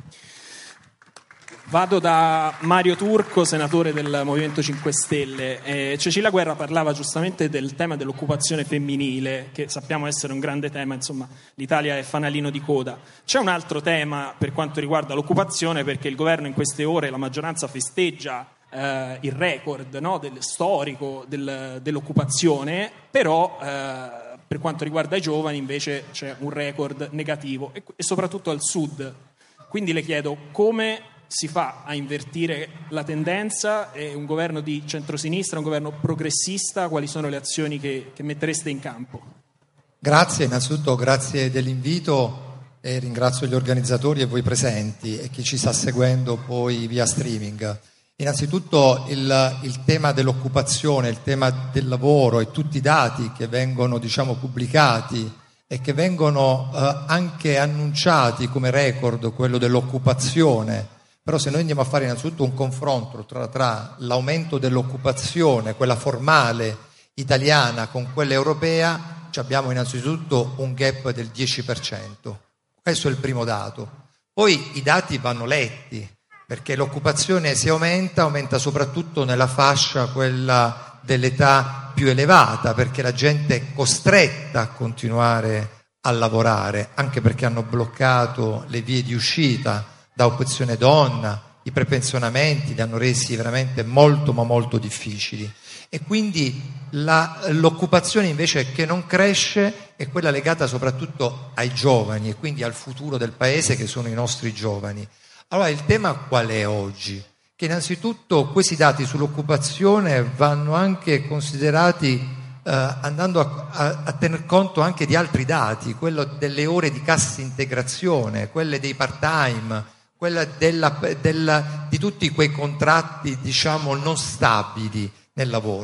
Vado da Mario Turco, senatore del Movimento cinque Stelle. Eh, Cecilia Guerra parlava giustamente del tema dell'occupazione femminile, che sappiamo essere un grande tema, insomma l'Italia è fanalino di coda. C'è un altro tema per quanto riguarda l'occupazione, perché il governo in queste ore, la maggioranza festeggia eh, il record, no, del, storico del, dell'occupazione, però eh, per quanto riguarda i giovani invece c'è un record negativo, e, e soprattutto al sud. Quindi le chiedo come si fa a invertire la tendenza? È un governo di centrosinistra, un governo progressista, quali sono le azioni che, che mettereste in campo? Grazie, innanzitutto grazie dell'invito, e ringrazio gli organizzatori e voi presenti e chi ci sta seguendo poi via streaming. Innanzitutto il, il tema dell'occupazione, il tema del lavoro e tutti i dati che vengono, diciamo, pubblicati e che vengono eh, anche annunciati come record, quello dell'occupazione. Però se noi andiamo a fare innanzitutto un confronto tra, tra l'aumento dell'occupazione, quella formale italiana, con quella europea, abbiamo innanzitutto un gap del dieci per cento. Questo è il primo dato. Poi i dati vanno letti, perché l'occupazione si aumenta, aumenta soprattutto nella fascia quella dell'età più elevata, perché la gente è costretta a continuare a lavorare, anche perché hanno bloccato le vie di uscita da opzione donna, i prepensionamenti li hanno resi veramente molto ma molto difficili, e quindi la, l'occupazione invece che non cresce è quella legata soprattutto ai giovani e quindi al futuro del paese, che sono i nostri giovani. Allora il tema qual è oggi? Che innanzitutto questi dati sull'occupazione vanno anche considerati eh, andando a, a, a tener conto anche di altri dati, quello delle ore di cassa integrazione, quelle dei part-time, quella della, della, di tutti quei contratti, diciamo, non stabili nel lavoro.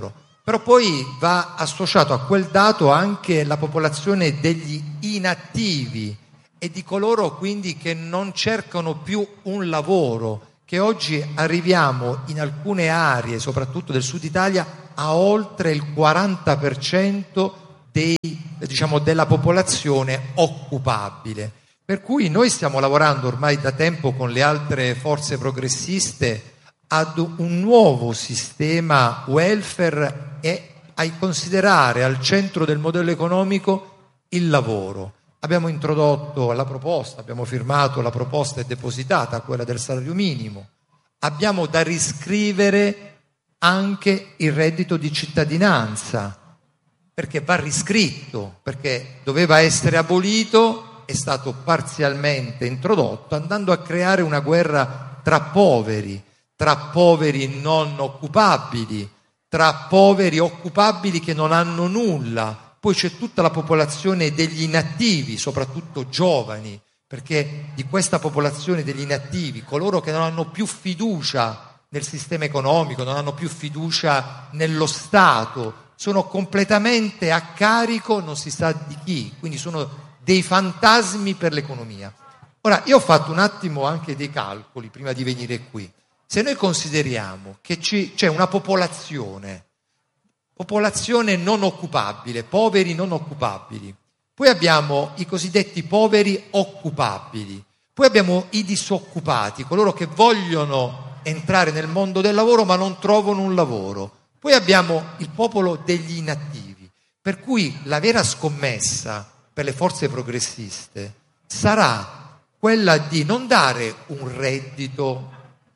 Però poi va associato a quel dato anche la popolazione degli inattivi e di coloro quindi che non cercano più un lavoro, che oggi arriviamo in alcune aree, soprattutto del sud Italia, a oltre il quaranta per cento dei, diciamo, della popolazione occupabile. Per cui noi stiamo lavorando ormai da tempo con le altre forze progressiste ad un nuovo sistema welfare e a considerare al centro del modello economico il lavoro. Abbiamo introdotto la proposta, abbiamo firmato la proposta e depositata, quella del salario minimo. Abbiamo da riscrivere anche il reddito di cittadinanza, perché va riscritto, perché doveva essere abolito, è stato parzialmente introdotto, andando a creare una guerra tra poveri, tra poveri non occupabili, tra poveri occupabili che non hanno nulla. Poi c'è tutta la popolazione degli inattivi, soprattutto giovani, perché di questa popolazione degli inattivi, coloro che non hanno più fiducia nel sistema economico, non hanno più fiducia nello Stato, sono completamente a carico non si sa di chi, quindi sono dei fantasmi per l'economia. Ora, io ho fatto un attimo anche dei calcoli prima di venire qui. Se noi consideriamo che ci, c'è una popolazione, popolazione non occupabile, poveri non occupabili, poi abbiamo i cosiddetti poveri occupabili, poi abbiamo i disoccupati, coloro che vogliono entrare nel mondo del lavoro ma non trovano un lavoro, poi abbiamo il popolo degli inattivi, per cui la vera scommessa per le forze progressiste sarà quella di non dare un reddito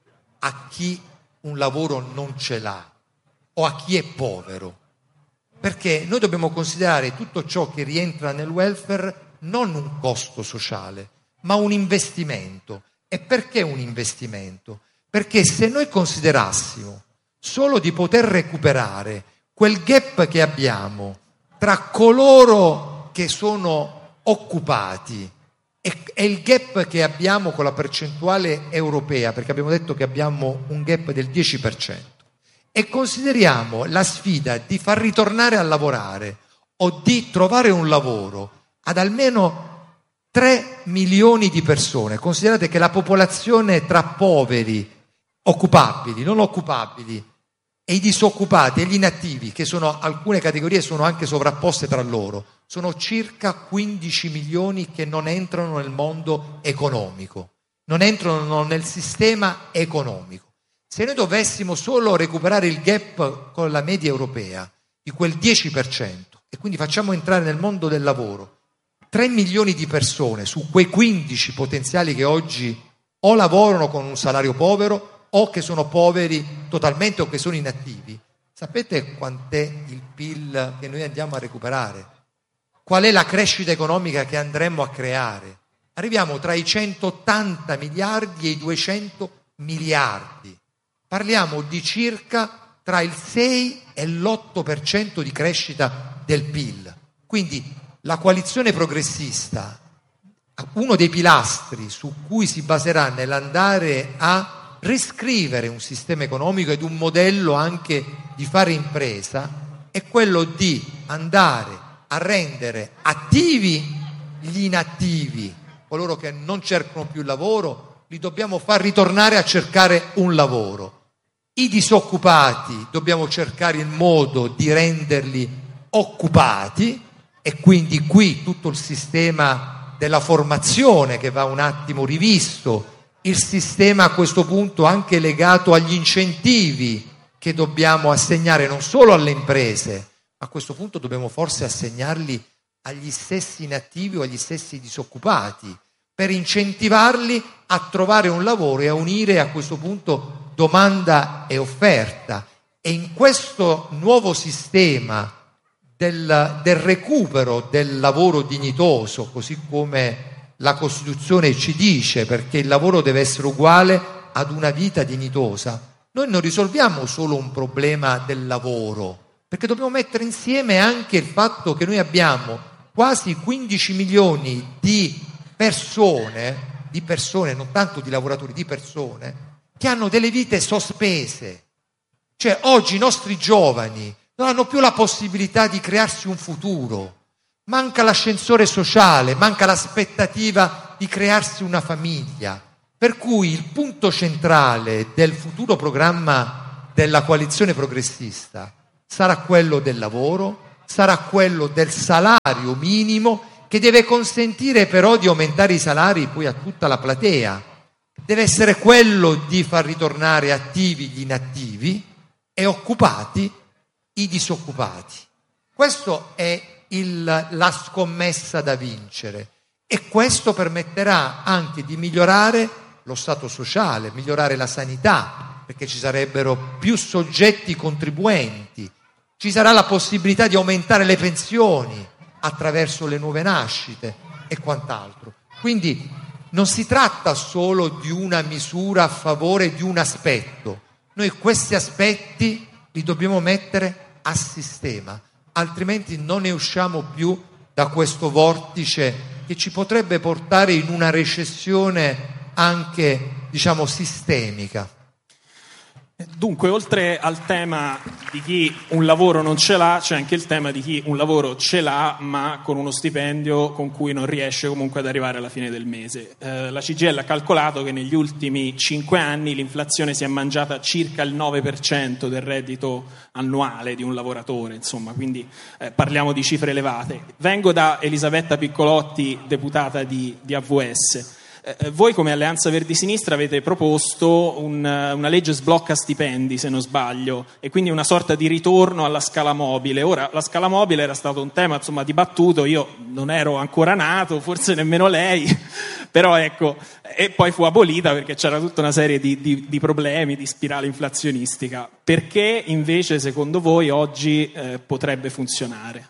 a chi un lavoro non ce l'ha o a chi è povero, perché noi dobbiamo considerare tutto ciò che rientra nel welfare non un costo sociale, ma un investimento. E perché un investimento? Perché se noi considerassimo solo di poter recuperare quel gap che abbiamo tra coloro che sono occupati e il gap che abbiamo con la percentuale europea, perché abbiamo detto che abbiamo un gap del dieci per cento, e consideriamo la sfida di far ritornare a lavorare o di trovare un lavoro ad almeno tre milioni di persone. Considerate che la popolazione tra poveri, occupabili, non occupabili, e i disoccupati e gli inattivi, che sono alcune categorie sono anche sovrapposte tra loro, sono circa quindici milioni che non entrano nel mondo economico, non entrano nel sistema economico. Se noi dovessimo solo recuperare il gap con la media europea di quel dieci per cento e quindi facciamo entrare nel mondo del lavoro tre milioni di persone su quei quindici potenziali che oggi o lavorano con un salario povero o che sono poveri totalmente o che sono inattivi, sapete quant'è il P I L che noi andiamo a recuperare? Qual è la crescita economica che andremo a creare? Arriviamo tra i centottanta miliardi e i duecento miliardi. Parliamo di circa tra il sei e l'otto per cento di crescita del P I L. Quindi la coalizione progressista, uno dei pilastri su cui si baserà nell'andare a riscrivere un sistema economico ed un modello anche di fare impresa, è quello di andare a rendere attivi gli inattivi, coloro che non cercano più lavoro, li dobbiamo far ritornare a cercare un lavoro. I disoccupati dobbiamo cercare il modo di renderli occupati, e quindi qui tutto il sistema della formazione che va un attimo rivisto, il sistema a questo punto anche legato agli incentivi che dobbiamo assegnare non solo alle imprese, a questo punto dobbiamo forse assegnarli agli stessi inattivi o agli stessi disoccupati, per incentivarli a trovare un lavoro e a unire a questo punto domanda e offerta. E in questo nuovo sistema del, del recupero del lavoro dignitoso, così come la Costituzione ci dice, perché il lavoro deve essere uguale ad una vita dignitosa, noi non risolviamo solo un problema del lavoro, perché dobbiamo mettere insieme anche il fatto che noi abbiamo quasi quindici milioni di persone, di persone, non tanto di lavoratori, di persone, che hanno delle vite sospese. Cioè oggi i nostri giovani non hanno più la possibilità di crearsi un futuro, manca l'ascensore sociale, manca l'aspettativa di crearsi una famiglia. Per cui il punto centrale del futuro programma della coalizione progressista sarà quello del lavoro, sarà quello del salario minimo, che deve consentire però di aumentare i salari poi a tutta la platea. Deve essere quello di far ritornare attivi gli inattivi e occupati i disoccupati. Questa è il, la scommessa da vincere, e questo permetterà anche di migliorare lo stato sociale, migliorare la sanità, perché ci sarebbero più soggetti contribuenti, ci sarà la possibilità di aumentare le pensioni attraverso le nuove nascite e quant'altro. Quindi non si tratta solo di una misura a favore di un aspetto, noi questi aspetti li dobbiamo mettere a sistema, altrimenti non ne usciamo più da questo vortice che ci potrebbe portare in una recessione anche, diciamo, sistemica. Dunque, oltre al tema di chi un lavoro non ce l'ha, c'è anche il tema di chi un lavoro ce l'ha ma con uno stipendio con cui non riesce comunque ad arrivare alla fine del mese. Eh, la C G I L ha calcolato che negli ultimi cinque anni l'inflazione si è mangiata circa il nove per cento del reddito annuale di un lavoratore, insomma, quindi eh, parliamo di cifre elevate. Vengo da Elisabetta Piccolotti, deputata di, di A V S. Eh, voi come Alleanza Verdi Sinistra avete proposto un, una legge sblocca stipendi, se non sbaglio, e quindi una sorta di ritorno alla scala mobile. Ora, la scala mobile era stato un tema, insomma, dibattuto, io non ero ancora nato, forse nemmeno lei, però ecco, e poi fu abolita perché c'era tutta una serie di, di, di problemi, di spirale inflazionistica. Perché invece, secondo voi, oggi eh, potrebbe funzionare?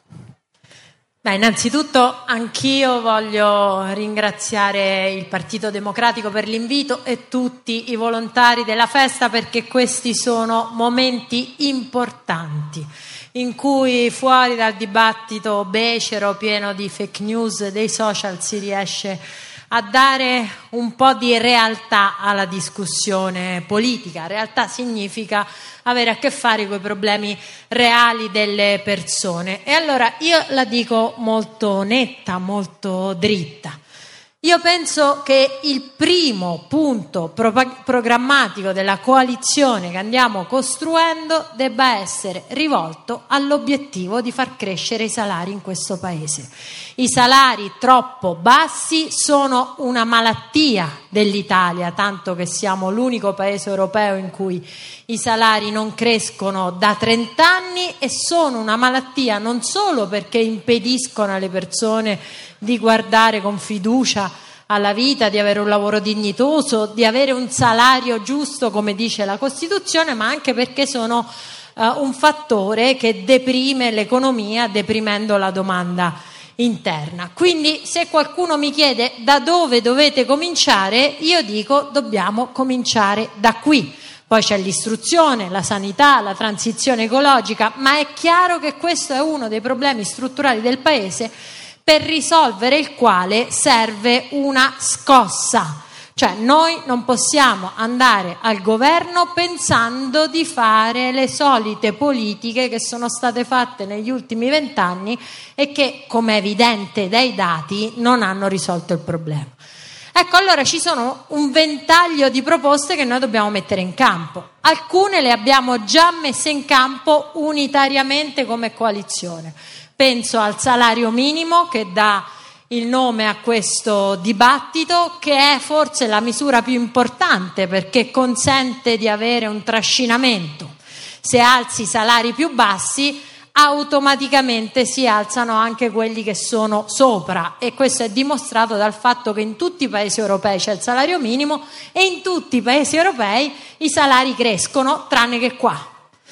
Beh, innanzitutto anch'io voglio ringraziare il Partito Democratico per l'invito e tutti i volontari della festa, perché questi sono momenti importanti in cui fuori dal dibattito becero pieno di fake news dei social si riesce a dare un po' di realtà alla discussione politica. Realtà significa avere a che fare con i problemi reali delle persone. E allora io la dico molto netta, molto dritta. Io penso che il primo punto pro- programmatico della coalizione che andiamo costruendo debba essere rivolto all'obiettivo di far crescere i salari in questo paese. I salari troppo bassi sono una malattia dell'Italia, tanto che siamo l'unico paese europeo in cui i salari non crescono da trent'anni, e sono una malattia non solo perché impediscono alle persone di guardare con fiducia alla vita, di avere un lavoro dignitoso, di avere un salario giusto come dice la Costituzione, ma anche perché sono uh, un fattore che deprime l'economia, deprimendo la domanda interna. Quindi se qualcuno mi chiede da dove dovete cominciare, io dico dobbiamo cominciare da qui. Poi c'è l'istruzione, la sanità, la transizione ecologica, ma è chiaro che questo è uno dei problemi strutturali del Paese, per risolvere il quale serve una scossa. Cioè noi non possiamo andare al governo pensando di fare le solite politiche che sono state fatte negli ultimi vent'anni e che, come è evidente dai dati, non hanno risolto il problema. Ecco, allora ci sono un ventaglio di proposte che noi dobbiamo mettere in campo. Alcune le abbiamo già messe in campo unitariamente come coalizione. Penso al salario minimo, che dà il nome a questo dibattito, che è forse la misura più importante perché consente di avere un trascinamento. Se alzi i salari più bassi, automaticamente si alzano anche quelli che sono sopra, e questo è dimostrato dal fatto che in tutti i paesi europei c'è il salario minimo e in tutti i paesi europei i salari crescono, tranne che qua.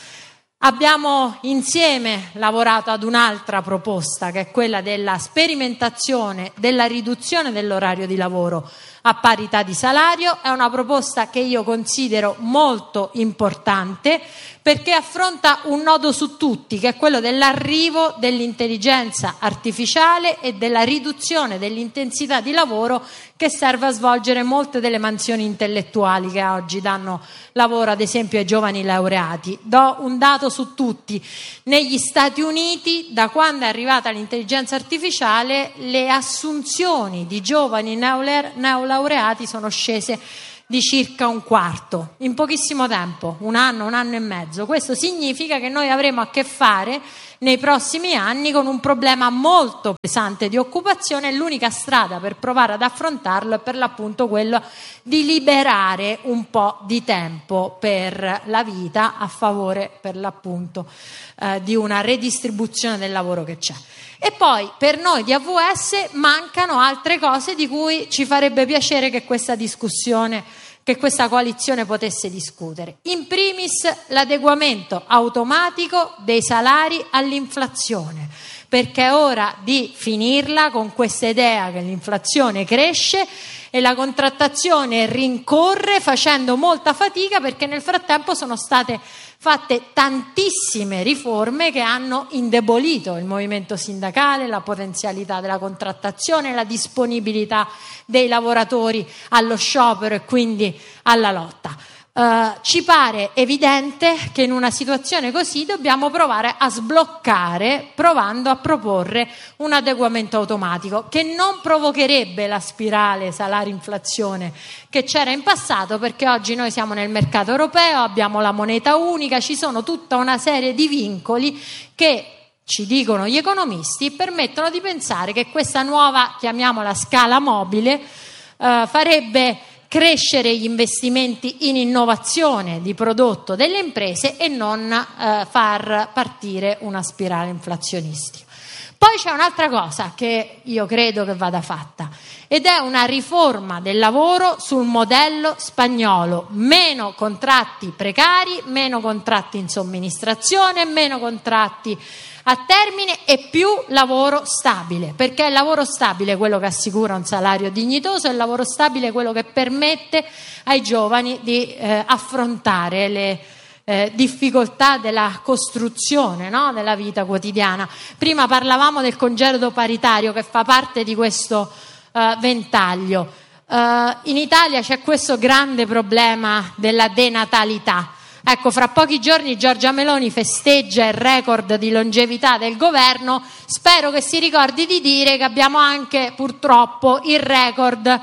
Abbiamo insieme lavorato ad un'altra proposta, che è quella della sperimentazione della riduzione dell'orario di lavoro a parità di salario. È una proposta che io considero molto importante perché affronta un nodo su tutti, che è quello dell'arrivo dell'intelligenza artificiale e della riduzione dell'intensità di lavoro che serve a svolgere molte delle mansioni intellettuali che oggi danno lavoro, ad esempio, ai giovani laureati. Do un dato su tutti: negli Stati Uniti, da quando è arrivata l'intelligenza artificiale, le assunzioni di giovani neolaureati sono scese di circa un quarto, in pochissimo tempo, un anno, un anno e mezzo. Questo significa che noi avremo a che fare nei prossimi anni con un problema molto pesante di occupazione e l'unica strada per provare ad affrontarlo è per l'appunto quello di liberare un po' di tempo per la vita a favore per l'appunto eh, di una redistribuzione del lavoro che c'è. E poi per noi di A V S mancano altre cose di cui ci farebbe piacere che questa discussione, che questa coalizione potesse discutere. In primis l'adeguamento automatico dei salari all'inflazione, perché è ora di finirla con questa idea che l'inflazione cresce e la contrattazione rincorre facendo molta fatica, perché nel frattempo sono state fatte tantissime riforme che hanno indebolito il movimento sindacale, la potenzialità della contrattazione, la disponibilità dei lavoratori allo sciopero e quindi alla lotta. Uh, ci pare evidente che in una situazione così dobbiamo provare a sbloccare, provando a proporre un adeguamento automatico che non provocherebbe la spirale salari-inflazione che c'era in passato, perché oggi noi siamo nel mercato europeo, abbiamo la moneta unica, ci sono tutta una serie di vincoli che, ci dicono gli economisti, permettono di pensare che questa nuova, chiamiamola scala mobile, uh, farebbe crescere gli investimenti in innovazione di prodotto delle imprese e non eh, far partire una spirale inflazionistica. Poi c'è un'altra cosa che io credo che vada fatta ed è una riforma del lavoro sul modello spagnolo: meno contratti precari, meno contratti in somministrazione, meno contratti a termine e più lavoro stabile, perché il lavoro stabile è quello che assicura un salario dignitoso, e il lavoro stabile è quello che permette ai giovani di eh, affrontare le eh, difficoltà della costruzione, no? della vita quotidiana. Prima parlavamo del congedo paritario che fa parte di questo eh, ventaglio. Eh, in Italia c'è questo grande problema della denatalità. Ecco, fra pochi giorni Giorgia Meloni festeggia il record di longevità del governo. Spero che si ricordi di dire che abbiamo anche purtroppo il record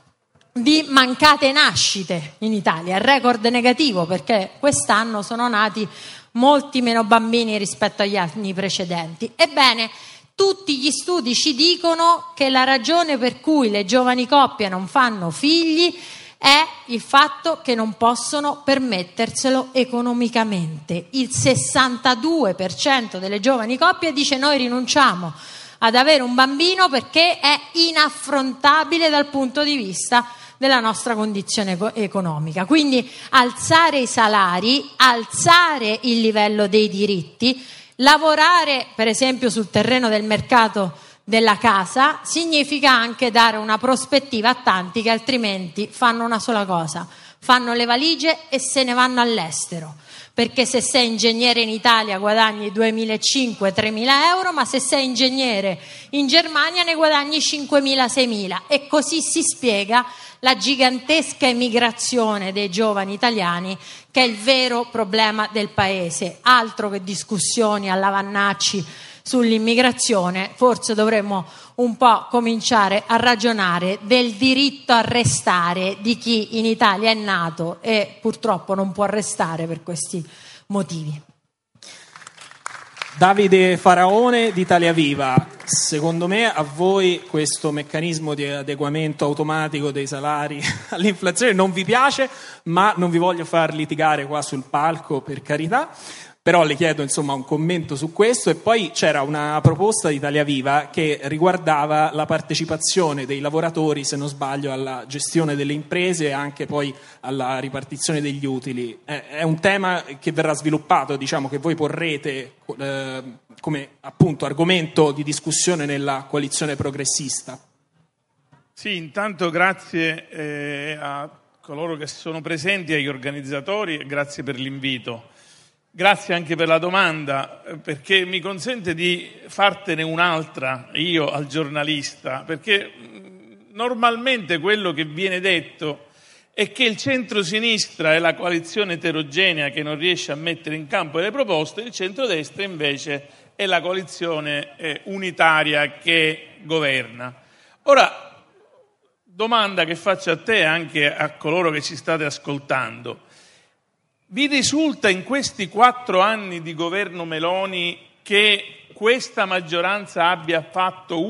di mancate nascite in Italia, il record negativo, perché quest'anno sono nati molti meno bambini rispetto agli anni precedenti. Ebbene, tutti gli studi ci dicono che la ragione per cui le giovani coppie non fanno figli è il fatto che non possono permetterselo economicamente. Il sessantadue per cento delle giovani coppie dice: noi rinunciamo ad avere un bambino perché è inaffrontabile dal punto di vista della nostra condizione economica. Quindi alzare i salari, alzare il livello dei diritti, lavorare per esempio sul terreno del mercato della casa significa anche dare una prospettiva a tanti che altrimenti fanno una sola cosa: fanno le valigie e se ne vanno all'estero, perché se sei ingegnere in Italia guadagni duemilacinquecento tremila euro, ma se sei ingegnere in Germania ne guadagni cinquemila seimila, e così si spiega la gigantesca emigrazione dei giovani italiani, che è il vero problema del paese. Altro che discussioni alla Vannacci sull'immigrazione, forse dovremmo un po' cominciare a ragionare del diritto a restare di chi in Italia è nato e purtroppo non può restare per questi motivi. Davide Faraone di Italia Viva, secondo me a voi questo meccanismo di adeguamento automatico dei salari all'inflazione non vi piace, ma non vi voglio far litigare qua sul palco, per carità. Però le chiedo insomma un commento su questo. E poi c'era una proposta di Italia Viva che riguardava la partecipazione dei lavoratori, se non sbaglio, alla gestione delle imprese e anche poi alla ripartizione degli utili. È un tema che verrà sviluppato, diciamo, che voi porrete eh, come appunto argomento di discussione nella coalizione progressista. Sì, intanto grazie eh, a coloro che sono presenti, agli organizzatori, e grazie per l'invito. Grazie anche per la domanda, perché mi consente di fartene un'altra io al giornalista, perché normalmente quello che viene detto è che il centro-sinistra è la coalizione eterogenea che non riesce a mettere in campo le proposte, il centrodestra invece è la coalizione eh, unitaria che governa. Ora, domanda che faccio a te e anche a coloro che ci state ascoltando. Vi risulta in questi quattro anni di governo Meloni che questa maggioranza abbia fatto